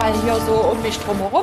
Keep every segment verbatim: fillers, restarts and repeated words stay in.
mal hier so um mich drumherum.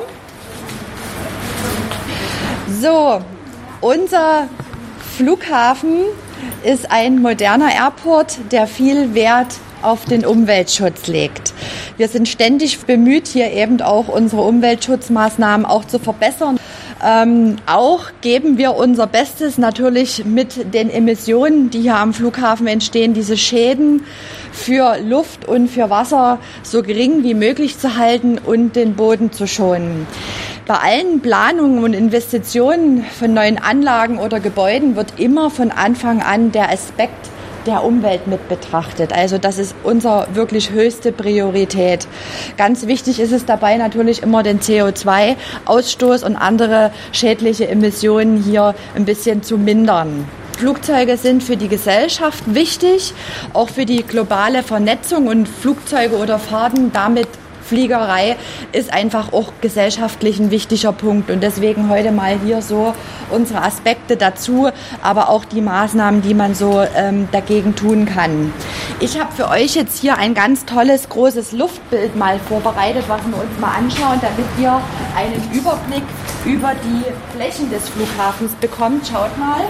So, unser Flughafen ist ein moderner Airport, der viel Wert auf den Umweltschutz legt. Wir sind ständig bemüht, hier eben auch unsere Umweltschutzmaßnahmen auch zu verbessern. Ähm, auch geben wir unser Bestes natürlich mit den Emissionen, die hier am Flughafen entstehen, diese Schäden für Luft und für Wasser so gering wie möglich zu halten und den Boden zu schonen. Bei allen Planungen und Investitionen von neuen Anlagen oder Gebäuden wird immer von Anfang an der Aspekt der Umwelt mit betrachtet. Also das ist unsere wirklich höchste Priorität. Ganz wichtig ist es dabei natürlich immer den C O zwei Ausstoß und andere schädliche Emissionen hier ein bisschen zu mindern. Flugzeuge sind für die Gesellschaft wichtig, auch für die globale Vernetzung, und Flugzeuge oder Fahrten damit Fliegerei ist einfach auch gesellschaftlich ein wichtiger Punkt, und deswegen heute mal hier so unsere Aspekte dazu, aber auch die Maßnahmen, die man so ähm, dagegen tun kann. Ich habe für euch jetzt hier ein ganz tolles, großes Luftbild mal vorbereitet, was wir uns mal anschauen, damit ihr einen Überblick über die Flächen des Flughafens bekommt. Schaut mal.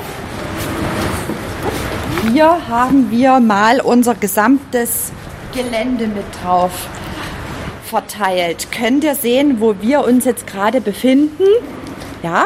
Hier haben wir mal unser gesamtes Gelände mit drauf verteilt. Könnt ihr sehen, wo wir uns jetzt gerade befinden? Ja?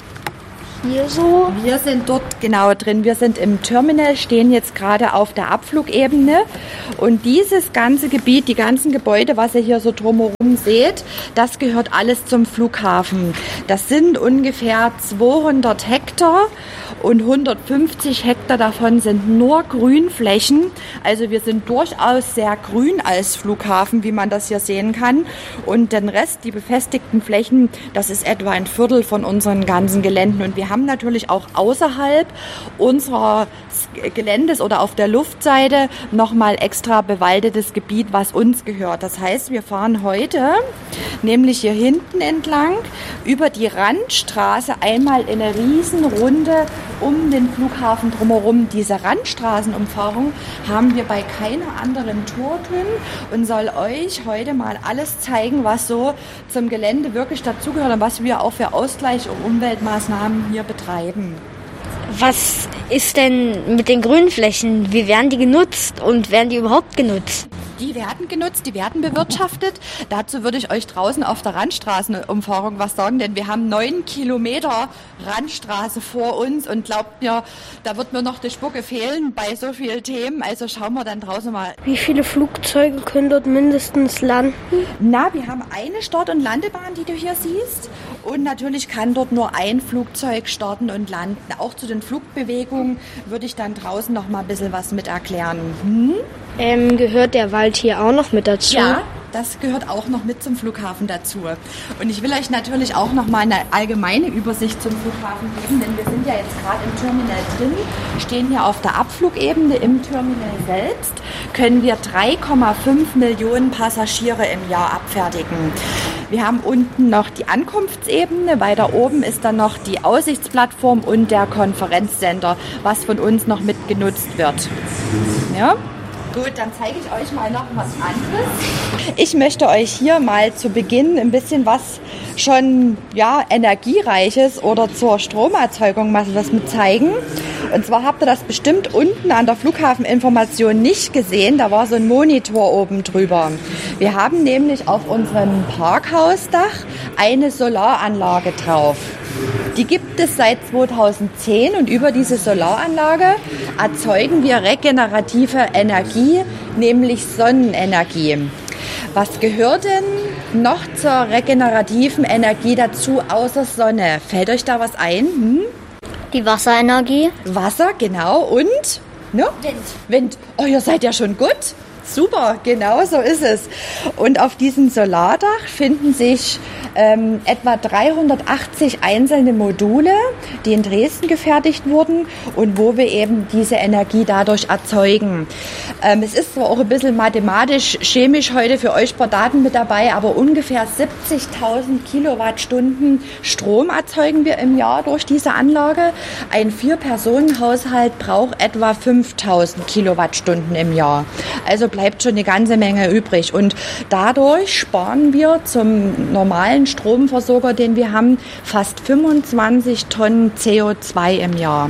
Hier so? Wir sind dort genau drin. Wir sind im Terminal, stehen jetzt gerade auf der Abflugebene. Und dieses ganze Gebiet, die ganzen Gebäude, was ihr hier so drumherum seht, das gehört alles zum Flughafen. Das sind ungefähr zweihundert Hektar und hundertfünfzig Hektar davon sind nur Grünflächen. Also wir sind durchaus sehr grün als Flughafen, wie man das hier sehen kann. Und den Rest, die befestigten Flächen, das ist etwa ein Viertel von unseren ganzen Geländen. Und wir haben natürlich auch außerhalb unseres Geländes oder auf der Luftseite nochmal extra bewaldetes Gebiet, was uns gehört. Das heißt, wir fahren heute nämlich hier hinten entlang über die Randstraße einmal in eine Riesenrunde um den Flughafen drumherum. Diese Randstraßenumfahrung haben wir bei keiner anderen Tour drin und soll euch heute mal alles zeigen, was so zum Gelände wirklich dazugehört und was wir auch für Ausgleich und Umweltmaßnahmen hier betreiben. Was ist denn mit den Grünflächen? Wie werden die genutzt und werden die überhaupt genutzt? Die werden genutzt, die werden bewirtschaftet. Dazu würde ich euch draußen auf der Randstraßenumfahrung was sagen, denn wir haben neun Kilometer Randstraße vor uns und glaubt mir, da wird mir noch die Spucke fehlen bei so vielen Themen. Also schauen wir dann draußen mal. Wie viele Flugzeuge können dort mindestens landen? Na, wir haben eine Start- und Landebahn, die du hier siehst. Und natürlich kann dort nur ein Flugzeug starten und landen. Auch zu den Flugbewegungen würde ich dann draußen noch mal ein bisschen was mit erklären. Hm? Ähm, gehört der Wald hier auch noch mit dazu? Ja, das gehört auch noch mit zum Flughafen dazu. Und ich will euch natürlich auch noch mal eine allgemeine Übersicht zum Flughafen geben, denn wir sind ja jetzt gerade im Terminal drin, stehen hier auf der Abflugebene im Terminal selbst, können wir drei Komma fünf Millionen Passagiere im Jahr abfertigen. Wir haben unten noch die Ankunftsebene, weiter oben ist dann noch die Aussichtsplattform und der Konferenzcenter, was von uns noch mit genutzt wird. Ja? Gut, dann zeige ich euch mal noch was anderes. Ich möchte euch hier mal zu Beginn ein bisschen was schon ja, Energiereiches oder zur Stromerzeugung mal was mit zeigen. Und zwar habt ihr das bestimmt unten an der Flughafeninformation nicht gesehen. Da war so ein Monitor oben drüber. Wir haben nämlich auf unserem Parkhausdach eine Solaranlage drauf. Die gibt es seit zweitausendzehn und über diese Solaranlage erzeugen wir regenerative Energie, nämlich Sonnenenergie. Was gehört denn noch zur regenerativen Energie dazu außer Sonne? Fällt euch da was ein? Hm? Die Wasserenergie. Wasser, genau. Und? Ne? Wind. Wind. Oh, ihr seid ja schon gut. Super, genau so ist es. Und auf diesem Solardach finden sich ähm, etwa dreihundertachtzig einzelne Module, die in Dresden gefertigt wurden und wo wir eben diese Energie dadurch erzeugen. Ähm, es ist zwar auch ein bisschen mathematisch, chemisch heute für euch ein paar Daten mit dabei, aber ungefähr siebzigtausend Kilowattstunden Strom erzeugen wir im Jahr durch diese Anlage. Ein Vier-Personen-Haushalt braucht etwa fünftausend Kilowattstunden im Jahr. Also bleibt bleibt schon eine ganze Menge übrig. Und dadurch sparen wir zum normalen Stromversorger, den wir haben, fast fünfundzwanzig Tonnen C O zwei im Jahr.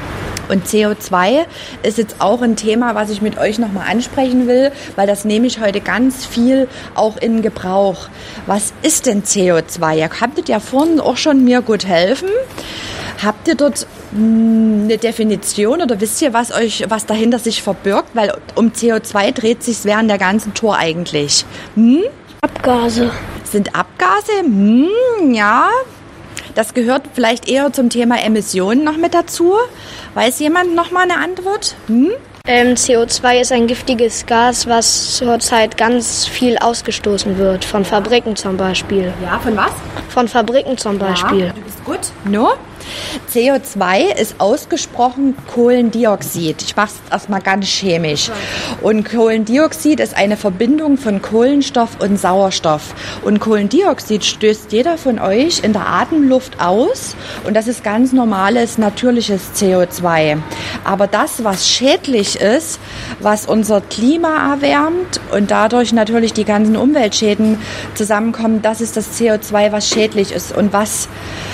Und C O zwei ist jetzt auch ein Thema, was ich mit euch nochmal ansprechen will, weil das nehme ich heute ganz viel auch in Gebrauch. Was ist denn C O zwei? Ihr konntet ja vorhin auch schon mir gut helfen. Habt ihr dort mh, eine Definition oder wisst ihr, was euch, was dahinter sich verbirgt? Weil um C O zwei dreht sich während der ganzen Tour eigentlich. Hm? Abgase. Sind Abgase? Hm, ja. Das gehört vielleicht eher zum Thema Emissionen noch mit dazu. Weiß jemand noch mal eine Antwort? Hm? Ähm, C O zwei ist ein giftiges Gas, was zurzeit ganz viel ausgestoßen wird. Von Fabriken zum Beispiel. Ja, von was? Von Fabriken zum Beispiel. Ja, du bist gut. No? C O zwei ist ausgesprochen Kohlendioxid. Ich mache es erstmal ganz chemisch. Und Kohlendioxid ist eine Verbindung von Kohlenstoff und Sauerstoff. Und Kohlendioxid stößt jeder von euch in der Atemluft aus. Und das ist ganz normales, natürliches C O zwei. Aber das, was schädlich ist, was unser Klima erwärmt und dadurch natürlich die ganzen Umweltschäden zusammenkommen, das ist das C O zwei, was schädlich ist und was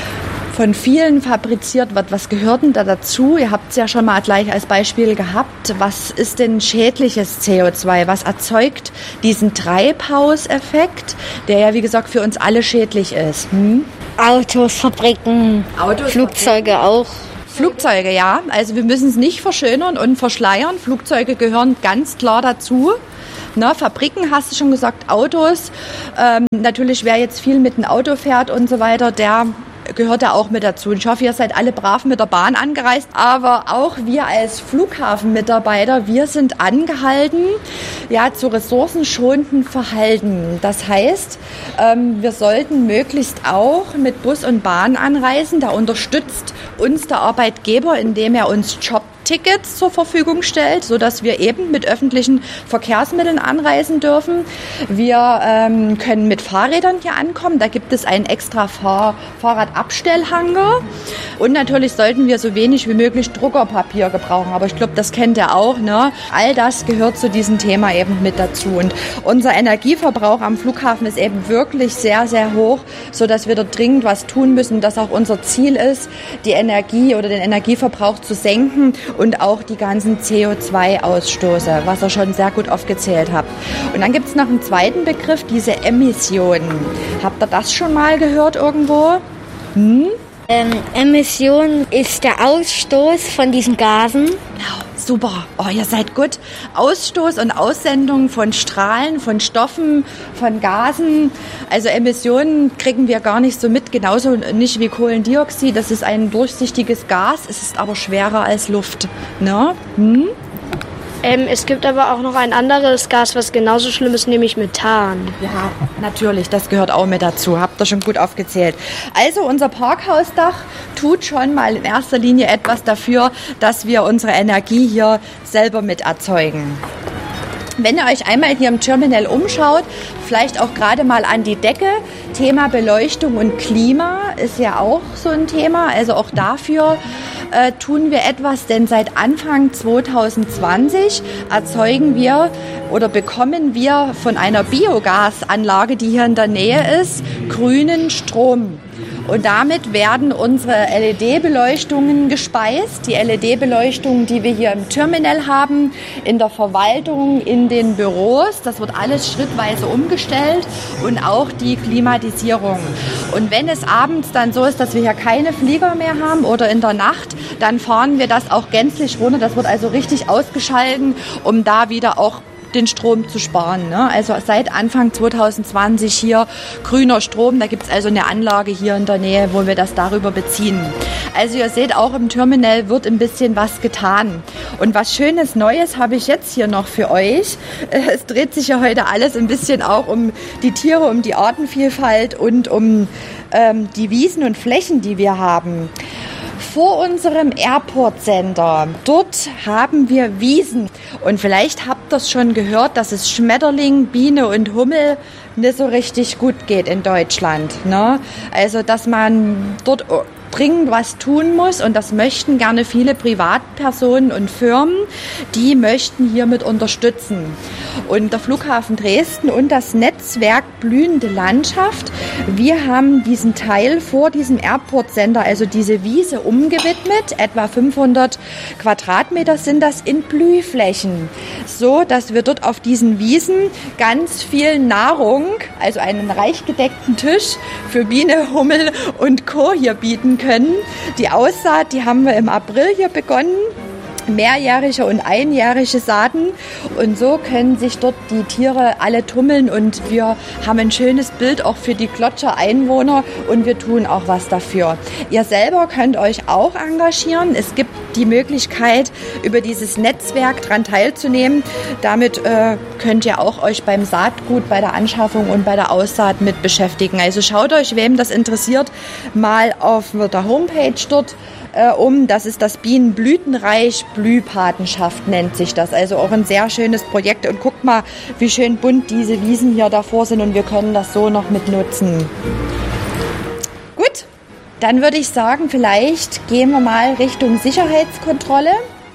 von vielen fabriziert wird. Was gehört denn da dazu? Ihr habt es ja schon mal gleich als Beispiel gehabt. Was ist denn schädliches C O zwei? Was erzeugt diesen Treibhauseffekt, der ja, wie gesagt, für uns alle schädlich ist? Hm? Autos, Fabriken, Autos, Flugzeuge auch. Flugzeuge, ja. Also wir müssen es nicht verschönern und verschleiern. Flugzeuge gehören ganz klar dazu. Na, Fabriken, hast du schon gesagt, Autos. Ähm, natürlich, wer jetzt viel mit dem Auto fährt und so weiter, der gehört da auch mit dazu. Und ich hoffe, ihr seid alle brav mit der Bahn angereist. Aber auch wir als Flughafenmitarbeiter, wir sind angehalten, ja, zu ressourcenschonendem Verhalten. Das heißt, ähm, wir sollten möglichst auch mit Bus und Bahn anreisen. Da unterstützt uns der Arbeitgeber, indem er uns Jobtickets zur Verfügung stellt, sodass wir eben mit öffentlichen Verkehrsmitteln anreisen dürfen. Wir ähm, können mit Fahrrädern hier ankommen. Da gibt es einen extra Fahr- Fahrradabstellhanger. Und natürlich sollten wir so wenig wie möglich Druckerpapier gebrauchen. Aber ich glaube, das kennt ihr auch, ne? All das gehört zu diesem Thema eben mit dazu. Und unser Energieverbrauch am Flughafen ist eben wirklich sehr, sehr hoch, sodass wir dort dringend was tun müssen. Das auch unser Ziel ist, die Energie oder den Energieverbrauch zu senken und auch die ganzen C O zwei Ausstoße, was ihr schon sehr gut aufgezählt habt. Und dann gibt es noch einen zweiten Begriff, diese Emissionen. Habt ihr das schon mal gehört irgendwo? Hm? Ähm, Emission ist der Ausstoß von diesen Gasen. Genau, super. Oh, ihr seid gut. Ausstoß und Aussendung von Strahlen, von Stoffen, von Gasen. Also Emissionen kriegen wir gar nicht so mit, genauso nicht wie Kohlendioxid. Das ist ein durchsichtiges Gas, es ist aber schwerer als Luft. Ne? Hm? Ähm, es gibt aber auch noch ein anderes Gas, was genauso schlimm ist, nämlich Methan. Ja, natürlich, das gehört auch mit dazu. Habt ihr schon gut aufgezählt. Also unser Parkhausdach tut schon mal in erster Linie etwas dafür, dass wir unsere Energie hier selber mit erzeugen. Wenn ihr euch einmal hier im Terminal umschaut, vielleicht auch gerade mal an die Decke, Thema Beleuchtung und Klima ist ja auch so ein Thema. Also auch dafür äh, tun wir etwas, denn seit Anfang zwanzig zwanzig erzeugen wir oder bekommen wir von einer Biogasanlage, die hier in der Nähe ist, grünen Strom. Und damit werden unsere L E D-Beleuchtungen gespeist. Die L E D-Beleuchtungen, die wir hier im Terminal haben, in der Verwaltung, in den Büros. Das wird alles schrittweise umgestellt und auch die Klimatisierung. Und wenn es abends dann so ist, dass wir hier keine Flieger mehr haben oder in der Nacht, dann fahren wir das auch gänzlich runter. Das wird also richtig ausgeschalten, um da wieder auch den Strom zu sparen. Ne? Also seit Anfang zwanzig zwanzig hier grüner Strom. Da gibt es also eine Anlage hier in der Nähe, wo wir das darüber beziehen. Also ihr seht, auch im Terminal wird ein bisschen was getan. Und was Schönes Neues habe ich jetzt hier noch für euch. Es dreht sich ja heute alles ein bisschen auch um die Tiere, um die Artenvielfalt und um ähm, die Wiesen und Flächen, die wir haben. Vor unserem Airport Center, dort haben wir Wiesen. Und vielleicht habt ihr es schon gehört, dass es Schmetterling, Biene und Hummel nicht so richtig gut geht in Deutschland. Ne? Also, dass man dort dringend was tun muss und das möchten gerne viele Privatpersonen und Firmen, die möchten hiermit unterstützen. Und der Flughafen Dresden und das Netzwerk Blühende Landschaft, wir haben diesen Teil vor diesem Airport Center, also diese Wiese umgewidmet, etwa fünfhundert Quadratmeter sind das, in Blühflächen, so dass wir dort auf diesen Wiesen ganz viel Nahrung, also einen reich gedeckten Tisch für Biene, Hummel und Co. hier bieten können. Die Aussaat, die haben wir im April hier begonnen. Mehrjährige und einjährige Saaten und so können sich dort die Tiere alle tummeln und wir haben ein schönes Bild auch für die Klotscher Einwohner und wir tun auch was dafür. Ihr selber könnt euch auch engagieren. Es gibt die Möglichkeit, über dieses Netzwerk daran teilzunehmen. Damit äh, könnt ihr auch euch beim Saatgut, bei der Anschaffung und bei der Aussaat mit beschäftigen. Also schaut euch, wem das interessiert, mal auf der Homepage dort äh, um. Das ist das Bienenblütenreich Blühpatenschaft nennt sich das. Also auch ein sehr schönes Projekt. Und guckt mal, wie schön bunt diese Wiesen hier davor sind und wir können das so noch mit nutzen. Gut, dann würde ich sagen, vielleicht gehen wir mal Richtung Sicherheitskontrolle.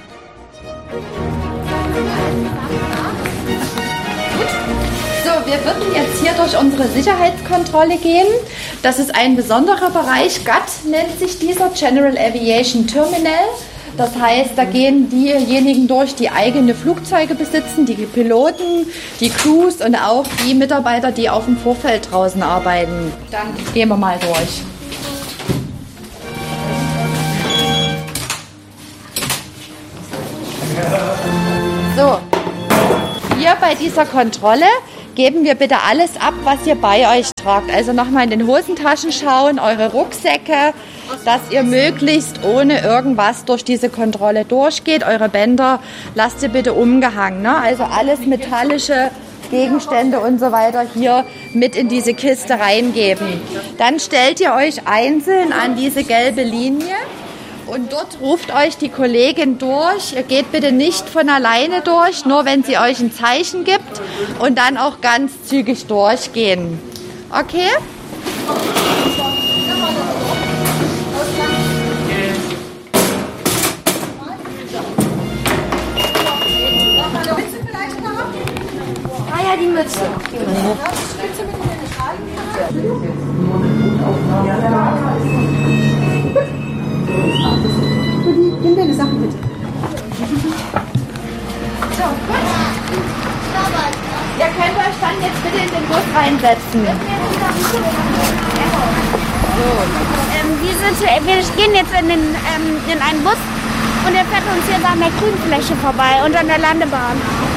So, wir würden jetzt hier durch unsere Sicherheitskontrolle gehen. Das ist ein besonderer Bereich. G A T nennt sich dieser, General Aviation Terminal. Das heißt, da gehen diejenigen durch, die eigene Flugzeuge besitzen, die Piloten, die Crews und auch die Mitarbeiter, die auf dem Vorfeld draußen arbeiten. Dann gehen wir mal durch. So, hier bei dieser Kontrolle geben wir bitte alles ab, was ihr bei euch tragt. Also nochmal in den Hosentaschen schauen, eure Rucksäcke, dass ihr möglichst ohne irgendwas durch diese Kontrolle durchgeht. Eure Bänder lasst ihr bitte umgehangen, ne? Also alles metallische Gegenstände und so weiter hier mit in diese Kiste reingeben. Dann stellt ihr euch einzeln an diese gelbe Linie. Und dort ruft euch die Kollegin durch. Ihr geht bitte nicht von alleine durch, nur wenn sie euch ein Zeichen gibt und dann auch ganz zügig durchgehen. Okay? Ah ja, die Mütze. Die Mütze. Nimm deine Sachen mit. So, gut. Ihr könnt euch dann jetzt bitte in den Bus reinsetzen. So. Ähm, wir, sind, wir gehen jetzt in, den, ähm, in einen Bus und der fährt uns jetzt an der Grünfläche vorbei und an der Landebahn.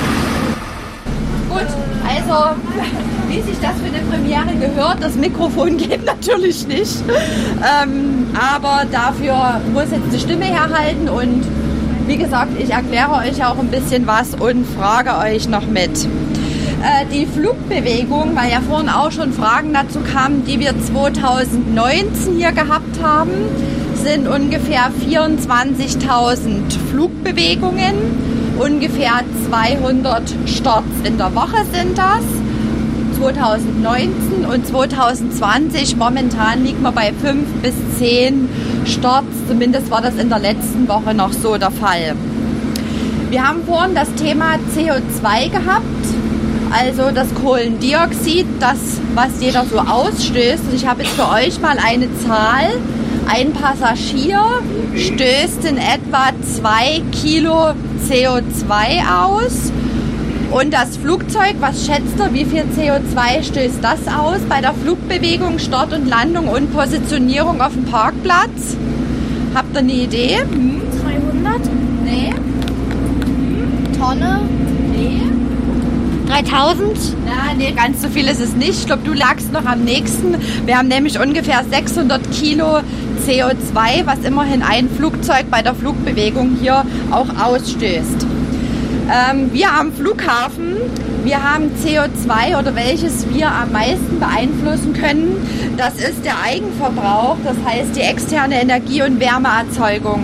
Gut, also wie sich das für eine Premiere gehört, das Mikrofon geht natürlich nicht, ähm, aber dafür muss jetzt die Stimme herhalten und wie gesagt, ich erkläre euch auch ein bisschen was und frage euch noch mit. Äh, die Flugbewegung, weil ja vorhin auch schon Fragen dazu kamen, die wir zweitausendneunzehn hier gehabt haben, sind ungefähr vierundzwanzigtausend Flugbewegungen. Ungefähr zweihundert Starts in der Woche sind das, zweitausendneunzehn und zweitausendzwanzig. Momentan liegen wir bei fünf bis zehn Starts, zumindest war das in der letzten Woche noch so der Fall. Wir haben vorhin das Thema C O zwei gehabt, also das Kohlendioxid, das, was jeder so ausstößt. Und ich habe jetzt für euch mal eine Zahl. Ein Passagier stößt in etwa zwei Kilo C O zwei aus. Und das Flugzeug, was schätzt ihr, wie viel C O zwei stößt das aus bei der Flugbewegung, Start und Landung und Positionierung auf dem Parkplatz? Habt ihr eine Idee? Hm? zweihundert? Nee. Tonne? Nee. dreitausend? Na, nee, ganz so viel ist es nicht. Ich glaube, du lagst noch am nächsten. Wir haben nämlich ungefähr sechshundert Kilo C O zwei, was immerhin ein Flugzeug bei der Flugbewegung hier auch ausstößt. Ähm, wir am Flughafen, wir haben C O zwei oder welches wir am meisten beeinflussen können. Das ist der Eigenverbrauch, das heißt die externe Energie- und Wärmeerzeugung.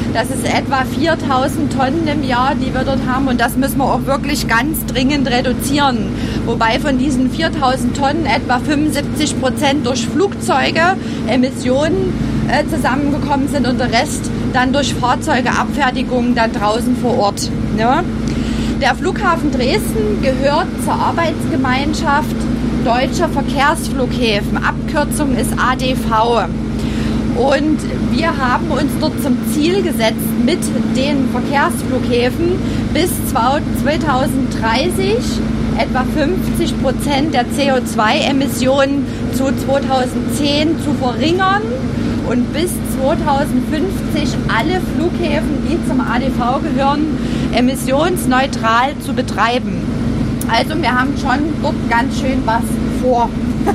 Das ist etwa viertausend Tonnen im Jahr, die wir dort haben. Und das müssen wir auch wirklich ganz dringend reduzieren. Wobei von diesen viertausend Tonnen etwa fünfundsiebzig Prozent durch Flugzeuge, Emissionen äh, zusammengekommen sind und der Rest dann durch Fahrzeugeabfertigung dann draußen vor Ort. Ne? Der Flughafen Dresden gehört zur Arbeitsgemeinschaft Deutscher Verkehrsflughäfen. Abkürzung ist A D V. Und wir haben uns dort zum Ziel gesetzt, mit den Verkehrsflughäfen bis zweitausenddreißig etwa fünfzig Prozent der C O zwei Emissionen zu zweitausendzehn zu verringern und bis zweitausendfünfzig alle Flughäfen, die zum A D V gehören, emissionsneutral zu betreiben. Also wir haben schon dort ganz schön was vor.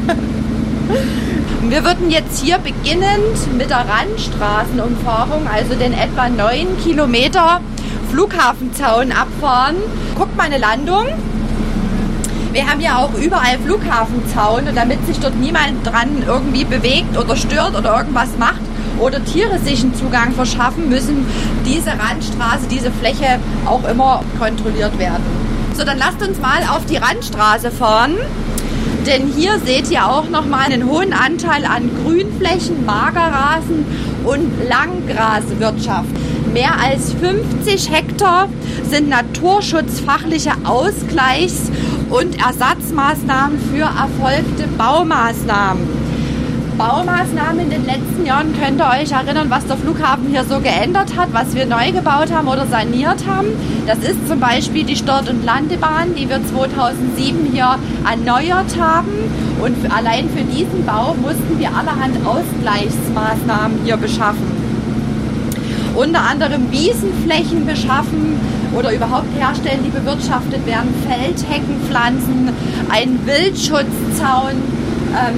Wir würden jetzt hier beginnend mit der Randstraßenumfahrung, also den etwa neun Kilometer Flughafenzaun abfahren. Guckt mal eine Landung. Wir haben ja auch überall Flughafenzaun und damit sich dort niemand dran irgendwie bewegt oder stört oder irgendwas macht oder Tiere sich einen Zugang verschaffen, müssen diese Randstraße, diese Fläche auch immer kontrolliert werden. So, dann lasst uns mal auf die Randstraße fahren. Denn hier seht ihr auch nochmal einen hohen Anteil an Grünflächen, Magerrasen und Langgraswirtschaft. Mehr als fünfzig Hektar sind naturschutzfachliche Ausgleichs- und Ersatzmaßnahmen für erfolgte Baumaßnahmen. Baumaßnahmen in den letzten Jahren, könnt ihr euch erinnern, was der Flughafen hier so geändert hat, was wir neu gebaut haben oder saniert haben. Das ist zum Beispiel die Start- und Landebahn, die wir zweitausendsieben hier erneuert haben. Und allein für diesen Bau mussten wir allerhand Ausgleichsmaßnahmen hier beschaffen. Unter anderem Wiesenflächen beschaffen oder überhaupt herstellen, die bewirtschaftet werden, Feldhecken pflanzen, einen Wildschutzzaun,